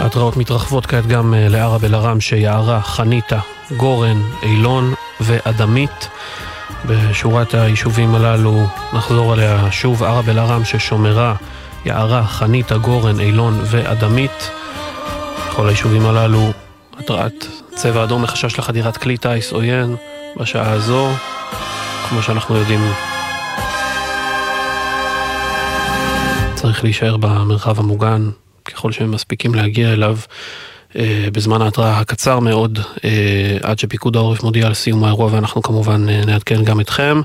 ההתראות מתרחבות כעת גם לערב אל-ערם, שיערה, חניתה, גורן, אילון ואדמית. בשורת היישובים הללו נחזור עליה שוב: ערב אל-ערם ששומרה, יערה, חניתה, גורן, אילון ואדמית. כל היישובים הללו התראת צבע אדום לחשש לחדירת כלי טיס עוין בשעה הזו. כמו שאנחנו יודעים, צריך להישאר במרחב המוגן ככל שהם מספיקים להגיע אליו בזמן ההתראה הקצר מאוד, עד שפיקוד העורף מודיע על סיום האירוע, ואנחנו כמובן נעדכן גם אתכם.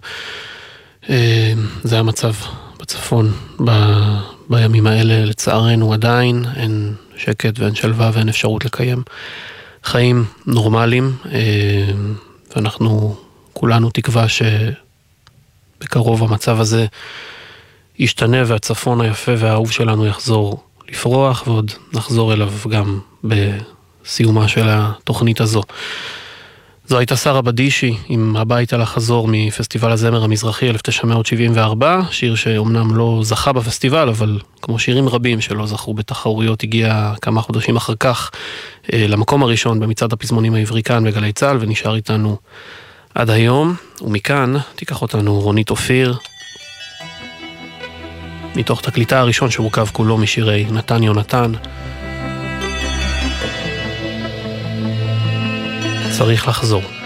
זה המצב בצפון בימים האלה, לצערנו עדיין אין שקט ואין שלווה ואין אפשרות לקיים חיים נורמליים, ואנחנו כולנו תקווה שבקרוב המצב הזה ישתנה והצפון היפה והאהוב שלנו יחזור לפרוח, ועוד נחזור אליו גם בסיומה של התוכנית הזו. זו הייתה שרה בדישי עם הביתה לחזור מפסטיבל הזמר המזרחי 1974, שיר שאומנם לא זכה בפסטיבל, אבל כמו שירים רבים שלא זכו בתחרויות, הגיע כמה חודשים אחר כך למקום הראשון במצעד הפזמונים העברי כאן בגלי צה"ל, ונשאר איתנו עד היום. ומכאן תיקח אותנו רונית אופיר, מתוך תקליטה הראשון שמורכב כולו משירי נתן יונתן, צריך לחזור.